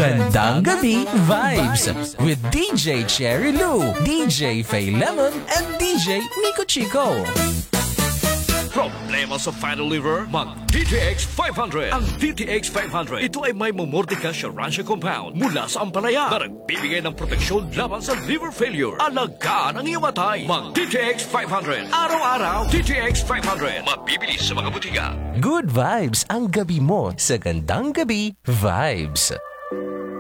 Gandang Gabi Vibes with DJ Cherry Lou, DJ Faye Lemon, and DJ Nico Chico. Problema sa final liver? Mag-DTX 500. Ang DTX 500, ito ay may Momordica Sharansha compound mula sa ampalaya na nagbibigay ng proteksyon laban sa liver failure. Alagaan ang iyong atay. Mag-DTX 500. Araw-araw, DTX 500. Mabibili sa mga butika. Good vibes ang gabi mo sa Gandang Gabi Vibes.